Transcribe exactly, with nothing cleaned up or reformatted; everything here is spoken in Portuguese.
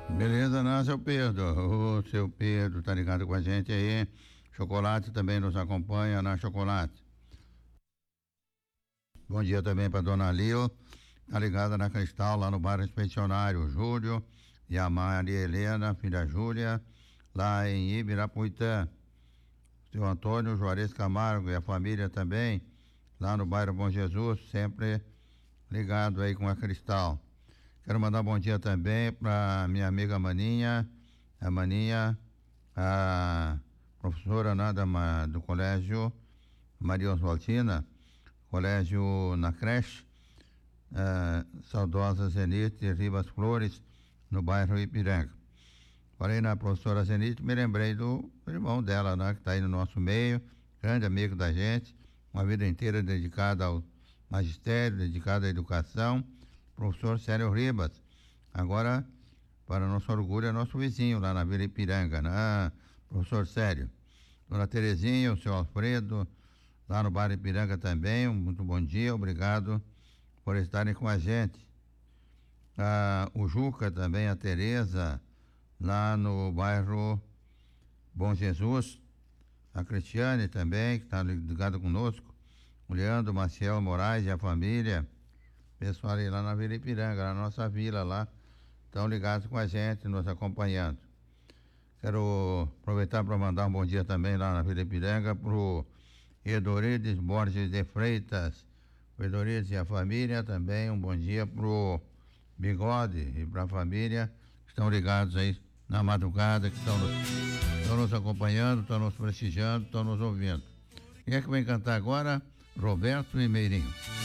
Beleza, não, seu Pedro. Ô, seu Pedro, tá ligado com a gente aí? Chocolate também nos acompanha na Chocolate. Bom dia também para dona Lio, tá ligada na Cristal, lá no bairro Expedicionário. O Júlio e a Maria Helena, filha Júlia, lá em Ibirapuitã. Seu Antônio Juarez Camargo e a família também, lá no bairro Bom Jesus, sempre ligado aí com a Cristal. Quero mandar um bom dia também para minha amiga Maninha, a Maninha, a professora né, da, do colégio Maria Oswaldina, colégio na creche, a saudosa Zenite Ribas Flores, no bairro Ipiranga. Falei na professora Zenite, me lembrei do irmão dela, né, que está aí no nosso meio, grande amigo da gente, uma vida inteira dedicada ao magistério, dedicada à educação, professor Célio Ribas. Agora, para nosso orgulho, é nosso vizinho lá na Vila Ipiranga, né, professor Célio. Dona Terezinha, o seu Alfredo, lá no bairro Ipiranga também, um muito bom dia, obrigado por estarem com a gente. Ah, o Juca também, a Tereza, lá no bairro Bom Jesus, a Cristiane também, que está ligado conosco, o Leandro Maciel Moraes e a família, pessoal aí lá na Vila Ipiranga, na nossa vila lá, estão ligados com a gente, nos acompanhando. Quero aproveitar para mandar um bom dia também lá na Vila Ipiranga para o Edorides Borges de Freitas, o Edorides e a família também, um bom dia para o Bigode e para a família, que estão ligados aí na madrugada, que estão nos, estão nos acompanhando, estão nos prestigiando, estão nos ouvindo. Quem é que vai cantar agora? Roberto e Meirinho.